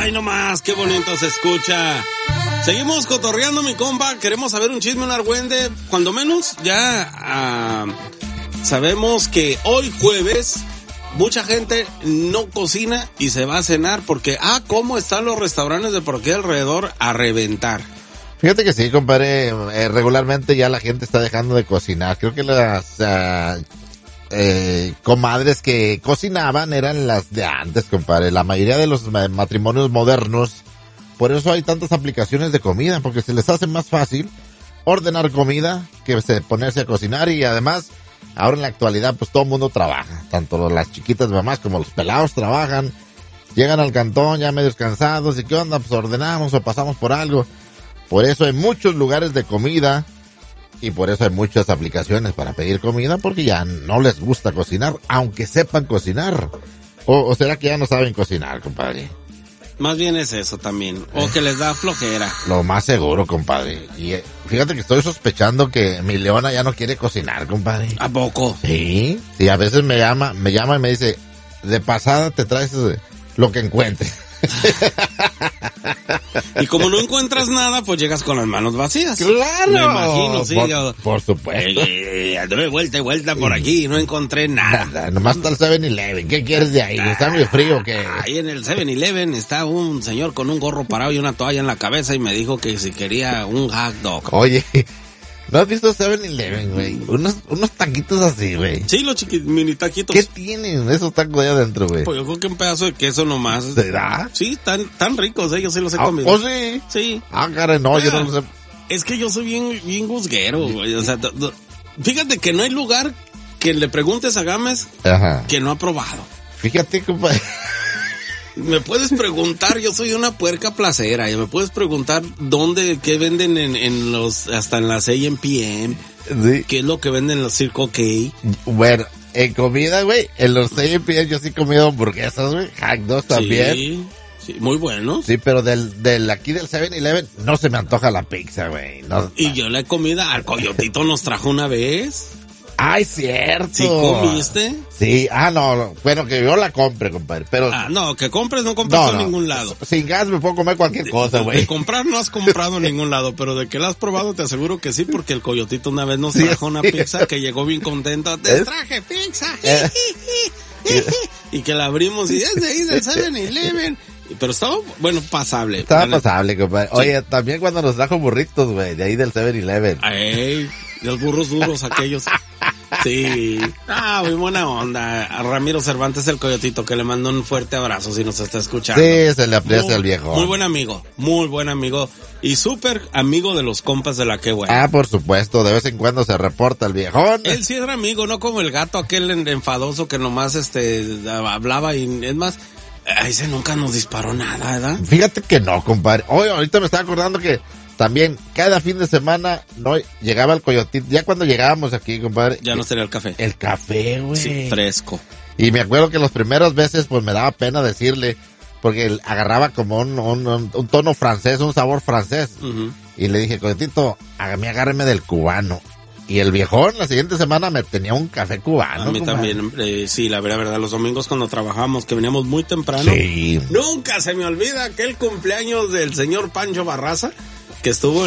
Ay, no más, qué bonito se escucha. Seguimos cotorreando, mi compa. Queremos saber un chisme, un argüende. Cuando menos ya sabemos que hoy jueves mucha gente no cocina y se va a cenar porque, ¿cómo están los restaurantes de por aquí alrededor a reventar? Fíjate que sí, compadre, regularmente ya la gente está dejando de cocinar. Creo que las comadres que cocinaban eran las de antes, compadre. La mayoría de los matrimonios modernos, por eso hay tantas aplicaciones de comida, porque se les hace más fácil ordenar comida que ponerse a cocinar. Y además, ahora en la actualidad, pues todo el mundo trabaja. Tanto las chiquitas mamás como los pelados trabajan. Llegan al cantón ya medio cansados. ¿Y qué onda? Pues ordenamos o pasamos por algo. Por eso hay muchos lugares de comida y por eso hay muchas aplicaciones para pedir comida, porque ya no les gusta cocinar, aunque sepan cocinar. ¿O será que ya no saben cocinar, compadre? Más bien es eso también, o que les da flojera. Lo más seguro, compadre. Y fíjate que estoy sospechando que mi Leona ya no quiere cocinar, compadre. ¿A poco? Sí, a veces me llama y me dice, de pasada te traes lo que encuentres. Y como no encuentras nada, pues llegas con las manos vacías. ¡Claro! Me imagino, sí. Por supuesto. Anduve vuelta y vuelta por aquí y no encontré nada. Nomás está el 7-Eleven. ¿Qué quieres de ahí? ¿Está muy frío o qué? Ahí en el 7-Eleven está un señor con un gorro parado y una toalla en la cabeza y me dijo que si quería un hot dog. Oye, ¿no has visto 7-Eleven, güey? Unos taquitos así, güey. Sí, los mini taquitos. ¿Qué tienen esos tacos allá adentro, güey? Pues yo creo que un pedazo de queso nomás. ¿Será? Sí, tan ricos, yo sí los he comido. ¿Oh, sí? Sí. Caray, no, yo no lo sé. Es que yo soy bien gusguero, güey. O sea, fíjate que no hay lugar que le preguntes a Gámez que no ha probado. Fíjate, compadre. Me puedes preguntar, yo soy una puerca placera, y me puedes preguntar qué venden en hasta en las A&PM, sí. Qué es lo que venden en los Circle K. Bueno, en comida, güey, en los A&PM yo sí he comido hamburguesas, güey, hot dogs también. Sí, muy bueno. Sí, pero aquí del 7-Eleven no se me antoja la pizza, güey. No, y yo la he comido, al Coyotito nos trajo una vez. ¡Ay, cierto! ¿Sí comiste? Sí, no, bueno, que yo la compre, compadre, pero... no, que compres, no compras en ningún lado. Sin gas me puedo comer cualquier cosa, güey. De comprar no has comprado en ningún lado, pero de que la has probado te aseguro que sí, porque el Coyotito una vez nos trajo una pizza que llegó bien contento. ¡Te traje pizza! Y que la abrimos y es de ahí del 7-Eleven. Pero estaba, pasable. Estaba pasable, compadre. Sí. Oye, también cuando nos trajo burritos, güey, de ahí del 7-Eleven. ¡Ey! Los burros duros aquellos. Sí. Muy buena onda. A Ramiro Cervantes, el Coyotito, que le mando un fuerte abrazo si nos está escuchando. Sí, se le aprecia al viejo. Muy buen amigo. Y súper amigo de los compas de la Que Buena. Por supuesto, de vez en cuando se reporta el viejón. Él sí era amigo, no como el gato aquel enfadoso que nomás hablaba y es más, ese nunca nos disparó nada, ¿verdad? Fíjate que no, compadre. Oye, ahorita me estaba acordando que también, cada fin de semana, llegaba el Coyotito. Ya cuando llegábamos aquí, compadre. Ya nos tenía el café. El café, güey. Sí, fresco. Y me acuerdo que las primeras veces, pues me daba pena decirle, porque él agarraba como un tono francés, un sabor francés. Uh-huh. Y le dije, Coyotito, agárreme del cubano. Y el viejón la siguiente semana me tenía un café cubano. A mí también, sí, la verdad, los domingos cuando trabajábamos, que veníamos muy temprano. Sí. Nunca se me olvida aquel cumpleaños del señor Pancho Barraza, que estuvo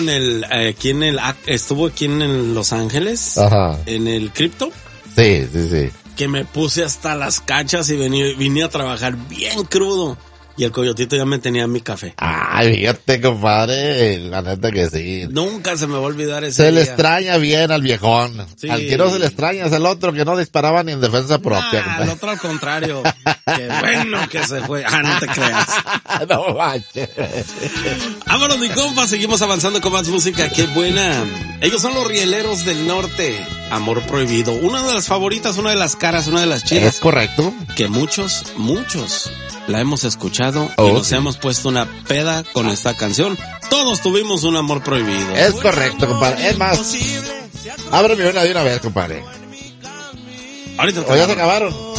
estuvo aquí en Los Ángeles. Ajá. En el Crypto. Sí. Que me puse hasta las cachas y vine a trabajar bien crudo. Y el Coyotito ya me tenía mi café. Ay, fíjate, compadre, la neta que sí. Nunca se me va a olvidar ese Se día. le extraña bien al viejón. Sí. Al que no se le extraña es el otro que no disparaba ni en defensa propia. El otro al contrario. Qué bueno que se fue. No te creas. No manches. Vámonos, mi compa, seguimos avanzando con más música. Qué buena. Ellos son los Rieleros del Norte. Amor Prohibido. Una de las favoritas, una de las caras, una de las chidas. Es correcto. Que muchos la hemos escuchado y nos hemos puesto una peda con esta canción. Todos tuvimos un amor prohibido. Es correcto, compadre. Es más, ábreme una de una vez, compadre. Ahorita ¿O ya se acabaron?